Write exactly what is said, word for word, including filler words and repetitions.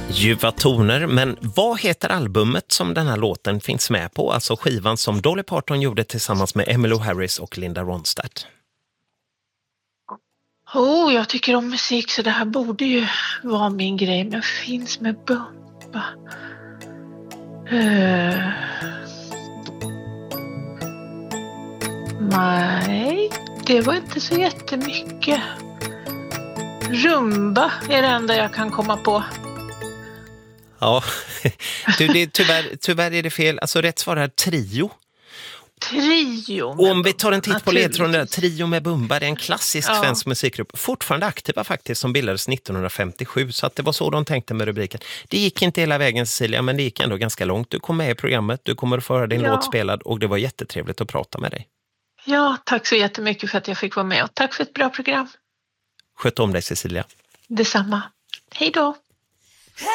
Ljuva toner, men vad heter albumet som den här låten finns med på? Alltså skivan som Dolly Parton gjorde tillsammans med Emmylou Harris och Linda Ronstadt. Oh, jag tycker om musik så det här borde ju vara min grej, men finns med bumpa. Uh... Nej, det var inte så jättemycket. Rumba är det enda jag kan komma på. Ja, du, det är, tyvärr, tyvärr är det fel. Alltså rätt svar är trio. Trio. Och om vi tar en titt på ledtråden, Trio med Bumba, det är en klassisk ja. svensk musikgrupp. Fortfarande aktiva faktiskt, som bildades nittonhundrafemtiosju. Så att det var så de tänkte med rubriken. Det gick inte hela vägen, Cecilia, men det gick ändå ganska långt. Du kom med i programmet, du kommer att få höra din ja. låt spelad och det var jättetrevligt att prata med dig. Ja, tack så jättemycket för att jag fick vara med och tack för ett bra program. Sköt om dig, Cecilia. Detsamma. Hej då.